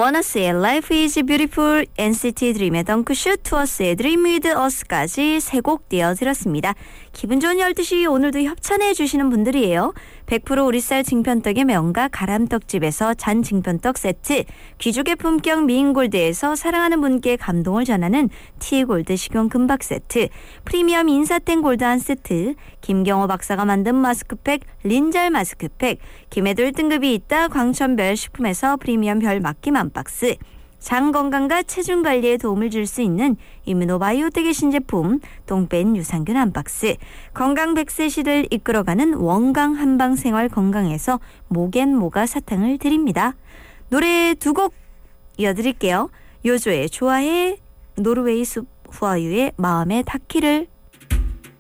원어스의 Life is Beautiful, NCT 드림의 덩크슛, 투어스의 Dream with Us까지 세 곡 띄워드렸습니다. 기분 좋은 12시 오늘도 협찬해 주시는 분들이에요. 100% 우리쌀 징편떡의 명가 가람떡집에서 잔 징편떡 세트, 귀족의 품격 미인골드에서 사랑하는 분께 감동을 전하는 티골드 식용 금박 세트, 프리미엄 인사땡 골드 한 세트, 김경호 박사가 만든 마스크팩 린잘 마스크팩, 김해돌 등급이 있다 광천별 식품에서 프리미엄 별 맡김 한 박스, 장 건강과 체중 관리에 도움을 줄 수 있는 이뮤노바이오텍의 신제품 똥뺀 유산균 한 박스, 건강 100세 시대를 이끌어가는 원강 한방 생활 건강에서 모겐모가 사탕을 드립니다. 노래 두 곡 이어드릴게요. 요조의 좋아해, 노르웨이 숲 후아유의 마음의 타키를.